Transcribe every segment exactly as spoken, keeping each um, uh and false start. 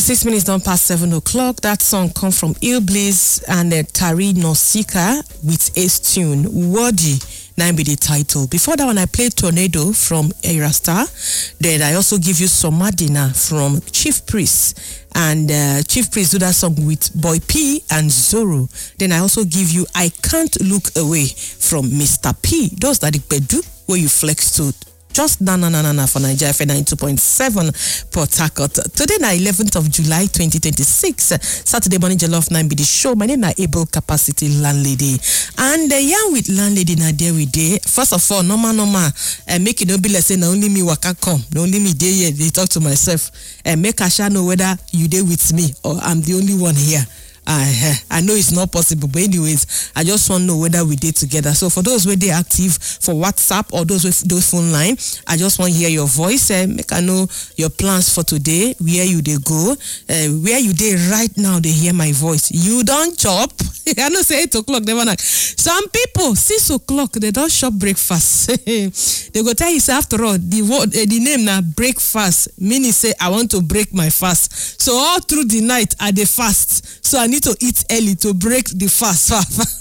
Six minutes don't pass seven o'clock. That song come from Ilbliss and uh, Tari Nosika with Ace Tune. Wadi, nine be the title. Before that one, I played Tornado from Era Star. Then I also give you Somadina from Chief Priest. And uh, Chief Priest do that song with Boy P and Zoro. Then I also give you I Can't Look Away from Mister P. Those are the bedu where you flex to. Just na na na na na for Nigeria F M ninety-two point seven Port Harcourt. Today na eleventh of July twenty twenty-six. Saturday morning Jollof nine be the show. My name na Able Capacity Landlady. And uh, yeah, with Landlady na there we day. First of all, normal normal. Uh, make it no be like say na only me waka come. Na only me dey here. They talk to myself. And uh, make Asha know whether you dey with me or I'm the only one here. Uh, I know it's not possible, but anyways, I just want to know whether we did together. So for those where they active for WhatsApp or those with those phone line, I just want to hear your voice. Uh, make I know your plans for today, where you they go, uh, where you they right now. They hear my voice. You don't chop. I know say eight o'clock. Never know. Some people six o'clock they don't shop breakfast. They go tell you say after all the word uh, the name now breakfast meaning say I want to break my fast. So all through the night I dey fast. So I need to eat early to break the fast.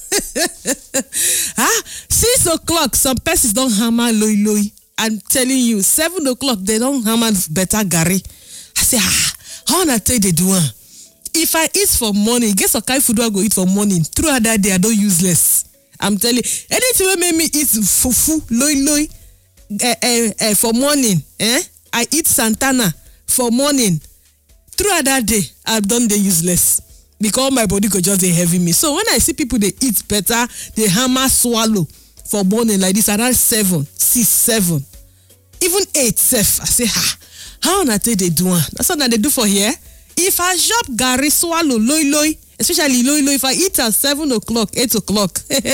ah, six o'clock, some persons don't hammer loy loy. I'm telling you, seven o'clock they don't hammer better gari. I say, ah, how na tell they do one? If I eat for morning, guess what kind of food I go eat for morning? Throughout that day, I don't useless. I'm telling you, anything will make me eat fufu, loy loy, eh, eh, eh, for morning. Eh? I eat Santana for morning. Throughout that day, I've done the useless. Because my body could just dey heavy me. So when I see people they eat better, they hammer swallow for morning like this around seven, six, seven, even eight, self. I say, ha, how na take they do one? That's what they do for here. If I shop gari swallow loy loy, especially loy loy, if I eat at seven o'clock, eight o'clock,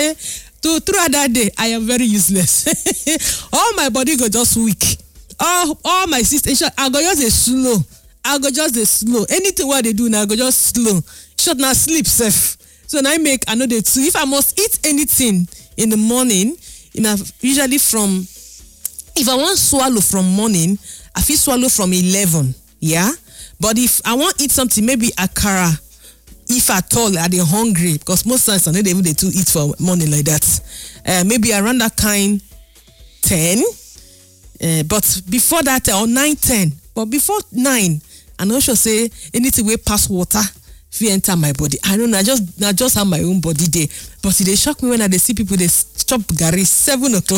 to throughout that day, I am very useless. All my body go just weak. All, all my system, I go just a slow. I go just a slow. Anything what they do now, I go just slow. Short now sleep safe. So now I make another two. If I must eat anything in the morning, you know, usually from if I want swallow from morning, I feel swallow from eleven. Yeah. But if I want eat something, maybe akara, if at all are they hungry, because most times I know they even they to eat for morning like that. Uh, maybe around that kind ten. Uh, but before that or nine ten. But before nine, I know she'll say anything way past water. If you enter my body, I don't know. I just, I just have my own body there. But they shock me when I they see people they chop gari seven o'clock.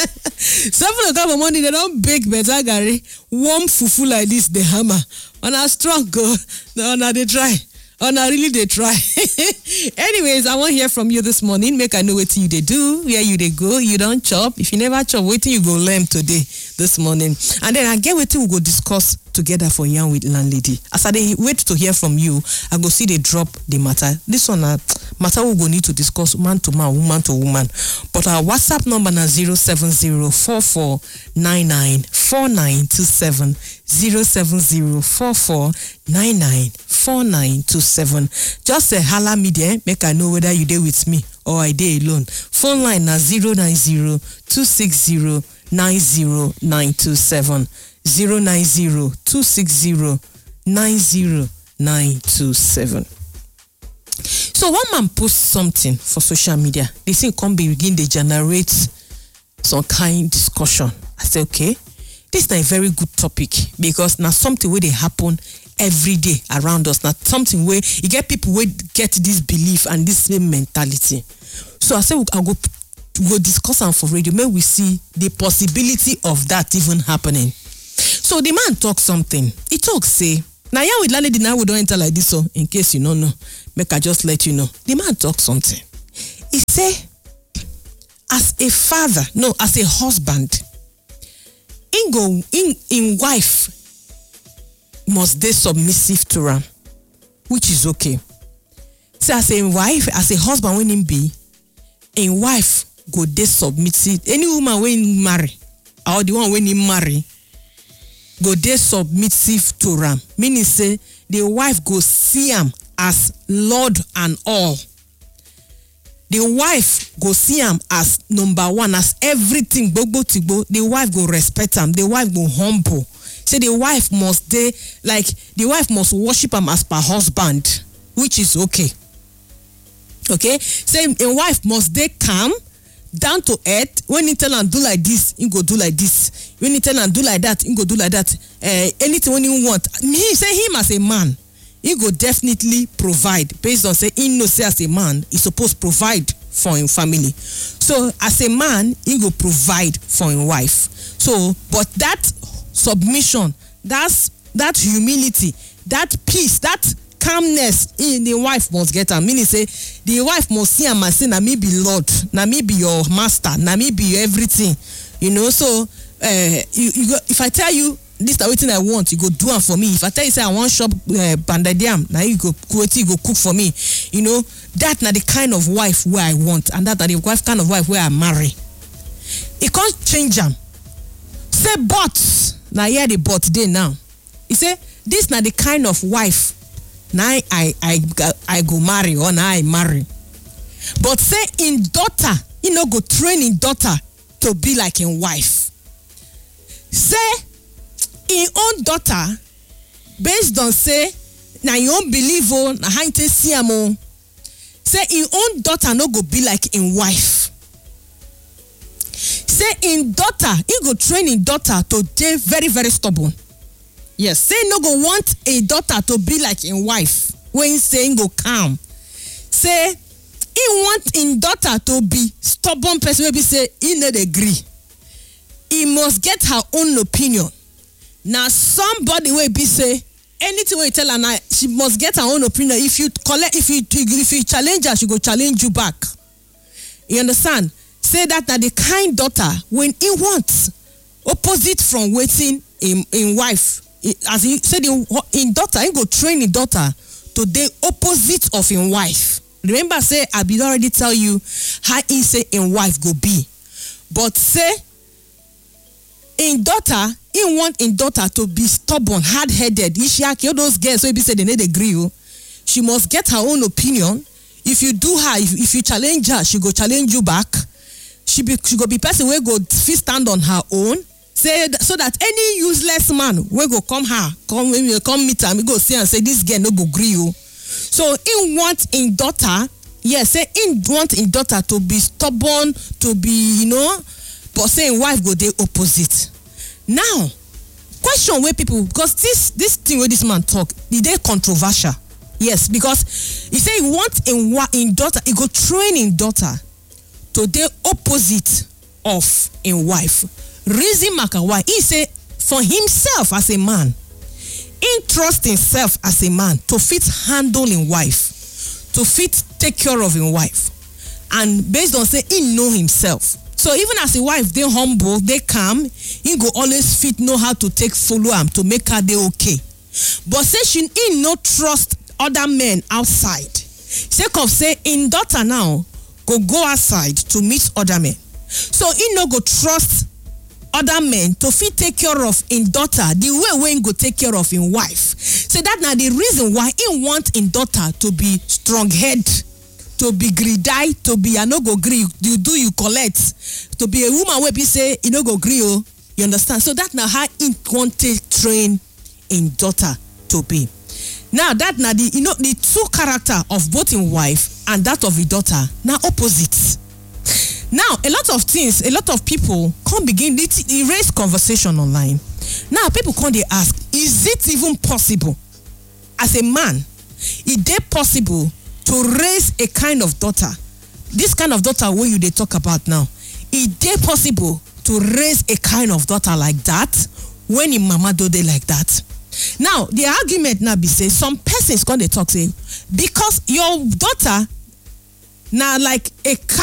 seven o'clock in the morning they don't bake better gari. Warm fufu like this they hammer. And I strong go. No, no, they try. Oh, no, really they try. Anyways, I want to hear from you this morning. Make I know what you they do, where you they go. You don't chop. If you never chop, wait till you go learn today, this morning. And then I get what we go discuss together for Yarn with Landlady. As I they wait to hear from you, I go see they drop the matter. This one uh, matter we go need to discuss man to man, woman to woman. But our WhatsApp number na zero seven zero four four nine nine four nine two seven zero seven zero four four nine nine four nine two seven. Just a holla me there, make I know whether you there with me or I there alone. Phone line na zero nine zero two six zero nine zero nine two seven. zero nine zero two six zero nine zero nine two seven. So one man posts something for social media. They think come begin they generate some kind of discussion. I say okay, this is a very good topic because now something where they happen every day around us. Now something where you get people where get this belief and this same mentality. So I say I'll go go discuss and for radio. May we see the possibility of that even happening. So the man talks something. He talks say, now yeah with Landlady now we don't enter like this. So in case you don't know, make I just let you know. The man talks something. He say, as a father, no, as a husband, in go in in wife must they submissive to him, which is okay. So as a wife, as a husband when him be, in wife go they submissive. Any woman when him marry, or the one when him marry, go they submissive to him. Meaning say the wife go see him as Lord and all. The wife go see him as number one, as everything. Bobo tibo. The wife go respect him. The wife go humble. say the wife must dey like the wife must worship am as per husband, which is okay. Okay, say a wife must dey calm, down to earth. When he tell am do like this, he go do like this. When he tell am do like that, he go do like that. Uh, anything when he want, he say him as a man, he go definitely provide based on say he know say as a man he supposed provide for him family. So as a man, he go provide for him wife. So, but that submission, that's that humility, that peace, that calmness in the wife must get am. Meaning say the wife must see am and say na me be Lord, na me be your master, na me be your everything. You know, so uh, you, you go, if I tell you this is wetin I want, you go do am for me. If I tell you say I want shop uh, pounded yam, now you go you go cook for me. You know, that na the kind of wife where I want, and that na the wife kind of wife where I marry. He can't change am. Say but now here the but dey now. He say this na the kind of wife now I I I go marry or now I marry. But say in daughter, he no go train in daughter to be like in wife. Say in own daughter, based on say na your own belief o, na how you take see am o. Say in own daughter no go be like in wife. Say in daughter, he go train in daughter to dey very very stubborn. Yes, say no go want a daughter to be like in wife when he say he go calm. Say he want in daughter to be stubborn person wey be say he no dey agree. He must get her own opinion. Now somebody wey be say anything wey you tell her now, she must get her own opinion. If you collect, if you if you challenge her, she go challenge you back. You understand? Say that na the kind daughter when he wants opposite from waiting in in wife. As he said, in daughter, he go train in daughter to the opposite of in wife. Remember, say I been already tell you how he say in wife go be, but say in daughter, he want in daughter to be stubborn, hard-headed. Ishiaki, all those girls, so he be say they need agree. She must get her own opinion. If you do her, if, if you challenge her, she go challenge you back. She be she go be person where go fit stand on her own. Say so that any useless man will go come her, come will come meet her, we go see and say this girl no go gree you. So he want in daughter, yes, say he want in daughter to be stubborn, to be, you know, but say in wife go the opposite. Now, question where people, because this this thing where this man talk, is they controversial? Yes, because he say he want in in daughter, he go train in daughter to the opposite of in wife. Reason maker why he say for himself as a man, he trust himself as a man to fit handle in wife, to fit take care of in wife, and based on say he know himself. So even as a wife, they humble, they calm, he go always fit know how to take follow am to make her they okay. But say she he no trust other men outside. Sake of say in daughter now go go outside to meet other men. So he no go trust other men to fit take care of in daughter the way when go take care of in wife. So that now the reason why he want in daughter to be strong head, to be greedy, to be a no go gree, you do you collect, to be a woman where be say you no go gree, oh, you understand? So that now how he want to train in daughter to be. Now that now the you know the two character of both in wife and that of the daughter now opposites. Now a lot of things, a lot of people come begin to raise conversation online. Now people come they ask, is it even possible as a man, is it possible to raise a kind of daughter, this kind of daughter where you they talk about now, is it possible to raise a kind of daughter like that when in mama do they like that? Now the argument now be say some persons come they talk say because your daughter now like a